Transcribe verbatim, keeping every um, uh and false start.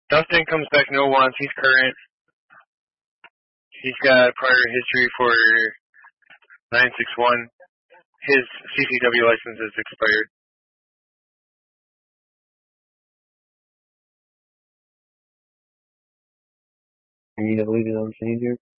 Dustin comes back no once. He's current. He's got prior history for nine six one. His C C W license is expired. You need to leave it on change here.